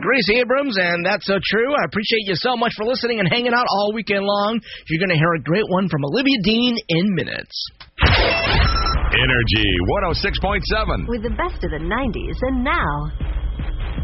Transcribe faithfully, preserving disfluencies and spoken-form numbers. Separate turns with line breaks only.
Grace Abrams, and that's so true. I appreciate you so much for listening and hanging out all weekend long. You're going to hear a great one from Olivia Dean in minutes.
Energy one oh six point seven.
With the best of the nineties and now.